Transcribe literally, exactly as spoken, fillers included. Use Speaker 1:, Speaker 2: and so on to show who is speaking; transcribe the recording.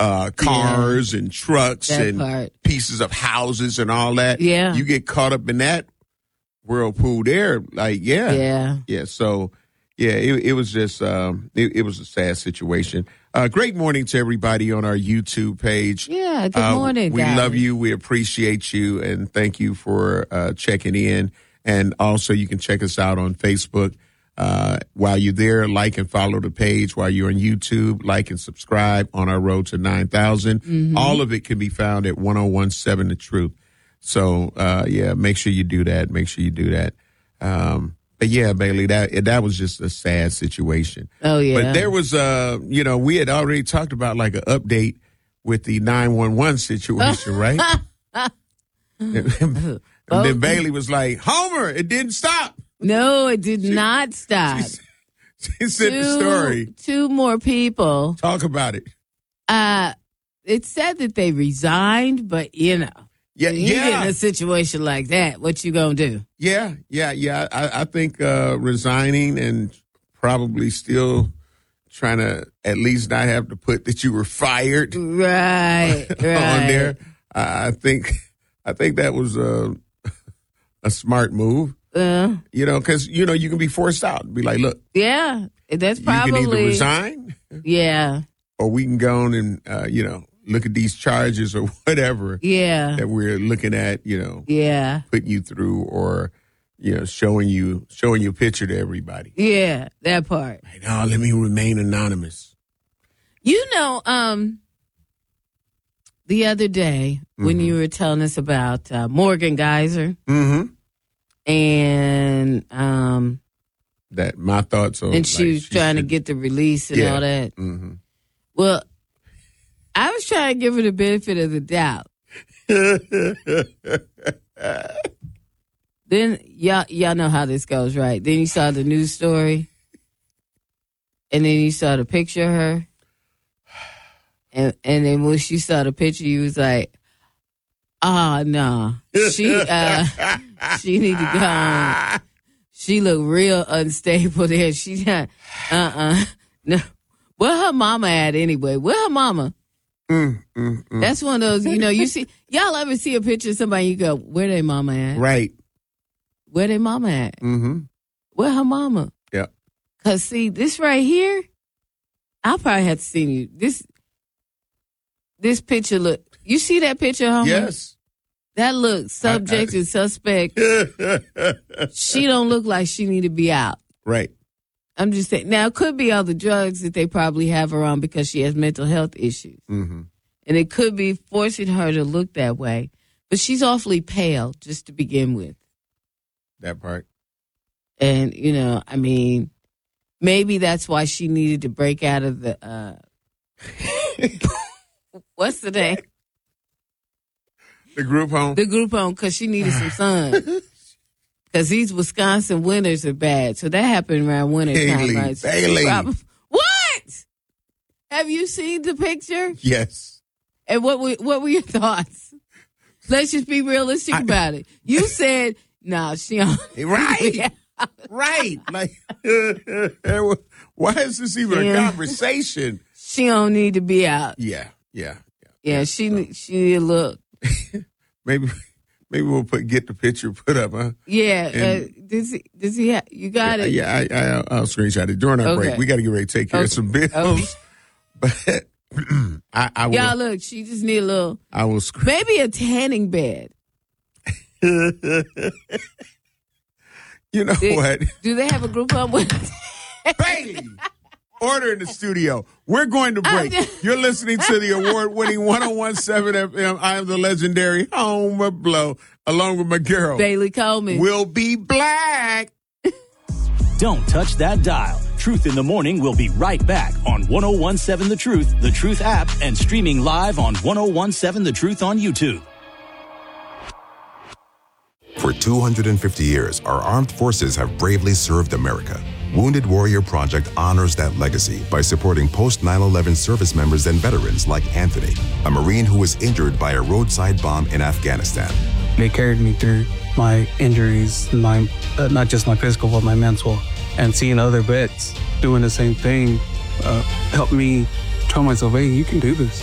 Speaker 1: uh, cars yeah. and trucks
Speaker 2: that
Speaker 1: and
Speaker 2: part.
Speaker 1: pieces of houses and all that.
Speaker 2: Yeah.
Speaker 1: You get caught up in that whirlpool there. Like, yeah.
Speaker 2: Yeah.
Speaker 1: Yeah. So, yeah, it, it was just, um, it, it was a sad situation. Uh, great morning to everybody on our YouTube page.
Speaker 2: Yeah, good
Speaker 1: uh,
Speaker 2: morning,
Speaker 1: We
Speaker 2: guys.
Speaker 1: love you. We appreciate you. And thank you for uh, checking in. And also you can check us out on Facebook. Uh, while you're there, like and follow the page. While you're on YouTube, like and subscribe on our road to nine thousand. Mm-hmm. All of it can be found at one oh one seven The Truth. So, uh, yeah, make sure you do that. Make sure you do that. Um, but yeah, Bailey, that, that was just a sad situation.
Speaker 2: Oh, yeah.
Speaker 1: But there was, uh, you know, we had already talked about like an update with the nine one one situation, right? and
Speaker 2: oh.
Speaker 1: then Bailey was like, Homer, it didn't stop.
Speaker 2: No, it did she, not stop.
Speaker 1: She, she said
Speaker 2: two,
Speaker 1: the story.
Speaker 2: Two more people.
Speaker 1: Talk about it.
Speaker 2: Uh, it said that they resigned, but, you know.
Speaker 1: Yeah,
Speaker 2: when you
Speaker 1: yeah.
Speaker 2: get in a situation like that, what you gonna do?
Speaker 1: Yeah, yeah, yeah. I, I think uh, resigning and probably still trying to at least not have to put that you were fired.
Speaker 2: Right,
Speaker 1: on
Speaker 2: right.
Speaker 1: there. I think, I think that was a, a smart move.
Speaker 2: Uh,
Speaker 1: you know, because, you know, you can be forced out and be like, look.
Speaker 2: Yeah, that's probably.
Speaker 1: You can either resign.
Speaker 2: Yeah.
Speaker 1: Or we can go on and, uh, you know, look at these charges or whatever.
Speaker 2: Yeah.
Speaker 1: That we're looking at, you know.
Speaker 2: Yeah.
Speaker 1: Putting you through or, you know, showing you, showing you a picture to everybody.
Speaker 2: Yeah, that part.
Speaker 1: Like, oh, let me remain anonymous.
Speaker 2: You know, um, the other day mm-hmm. when you were telling us about uh, Morgan Geyser.
Speaker 1: Mm-hmm.
Speaker 2: And um,
Speaker 1: that my thoughts on,
Speaker 2: and she
Speaker 1: like,
Speaker 2: was
Speaker 1: she
Speaker 2: trying
Speaker 1: should,
Speaker 2: to get the release and
Speaker 1: yeah.
Speaker 2: all that.
Speaker 1: Mm-hmm.
Speaker 2: Well, I was trying to give her the benefit of the doubt. Then y'all y'all know how this goes, right? Then you saw the news story, and then you saw the picture of her, and and then when she saw the picture, you was like, "Ah, oh, no, she uh, she need to go on. She look real unstable there. She not uh uh no. Where her mama at anyway? Where her mama?"
Speaker 1: Mm, mm, mm.
Speaker 2: That's one of those, you know, you see, y'all ever see a picture of somebody, you go, where they mama at?
Speaker 1: Right.
Speaker 2: Where they mama at?
Speaker 1: Mm-hmm.
Speaker 2: Where her mama?
Speaker 1: Yeah.
Speaker 2: Because, see, this right here, I'll probably have to see you. This this picture look, you see that picture, Homer?
Speaker 1: Yes.
Speaker 2: That looks subject I, I, and suspect. She don't look like she need to be out.
Speaker 1: Right.
Speaker 2: I'm just saying. Now, it could be all the drugs that they probably have her on because she has mental health issues.
Speaker 1: Mm-hmm.
Speaker 2: And it could be forcing her to look that way. But she's awfully pale, just to begin with.
Speaker 1: That part.
Speaker 2: And, you know, I mean, maybe that's why she needed to break out of the, uh, what's the name?
Speaker 1: The group home?
Speaker 2: The group home, because she needed some sun. Because these Wisconsin winters are bad. So that happened around winter time, right? So
Speaker 1: Bailey.
Speaker 2: Probably, what? Have you seen the picture?
Speaker 1: Yes.
Speaker 2: And what were, what were your thoughts? Let's just be realistic I, about it. You said, no, nah, she don't.
Speaker 1: Right. Right. Like, why is this even she a conversation?
Speaker 2: She don't need to be out.
Speaker 1: Yeah. Yeah.
Speaker 2: Yeah. Yeah she, so. she look.
Speaker 1: Maybe. Maybe we'll put get the picture put up, huh?
Speaker 2: Yeah. And, uh, does he? Does he? Ha- you got
Speaker 1: yeah,
Speaker 2: it.
Speaker 1: Yeah, I, I, I'll screenshot it during our
Speaker 2: okay.
Speaker 1: break. We got to get ready to take care
Speaker 2: okay.
Speaker 1: of some bills.
Speaker 2: Okay.
Speaker 1: But I, I will.
Speaker 2: Y'all look. She just need a little.
Speaker 1: I will. Sc-
Speaker 2: maybe a tanning bed.
Speaker 1: You know
Speaker 2: do,
Speaker 1: what?
Speaker 2: Do they have a group home with?
Speaker 1: Bailey, order in the studio. We're going to break. You're listening to the award-winning one oh one seven F M. I am the legendary Homer Blow, along with my girl,
Speaker 2: Bailey Coleman.
Speaker 1: We'll be black.
Speaker 3: Don't touch that dial. Truth in the Morning will be right back on one oh one seven The Truth, The Truth app, and streaming live on one oh one seven The Truth on YouTube.
Speaker 4: For two hundred fifty years, our armed forces have bravely served America. Wounded Warrior Project honors that legacy by supporting post nine eleven service members and veterans like Anthony, a Marine who was injured by a roadside bomb in Afghanistan.
Speaker 5: They carried me through my injuries, my uh, not just my physical, but my mental. And seeing other vets doing the same thing uh, helped me tell myself, hey, you can do this.